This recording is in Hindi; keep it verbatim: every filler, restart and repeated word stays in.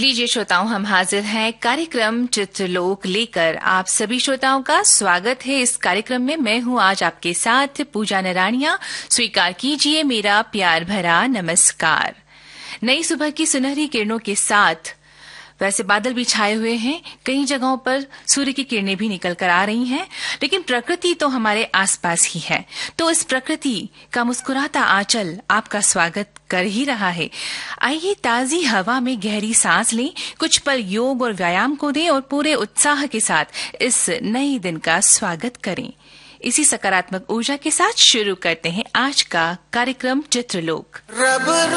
लीजिए श्रोताओं, हम हाजिर हैं कार्यक्रम चित्रलोक लेकर। आप सभी श्रोताओं का स्वागत है इस कार्यक्रम में। मैं हूं आज आपके साथ पूजा नरानिया। स्वीकार कीजिए मेरा प्यार भरा नमस्कार। नई सुबह की सुनहरी किरणों के साथ वैसे बादल भी छाए हुए हैं, कई जगहों पर सूर्य की किरणें भी निकल कर आ रही हैं, लेकिन प्रकृति तो हमारे आसपास ही है। तो इस प्रकृति का मुस्कुराता आंचल आपका स्वागत कर ही रहा है। आइए ताजी हवा में गहरी सांस लें, कुछ पल योग और व्यायाम को दें और पूरे उत्साह के साथ इस नए दिन का स्वागत करें। इसी सकारात्मक ऊर्जा के साथ शुरू करते हैं आज का कार्यक्रम चित्रलोक।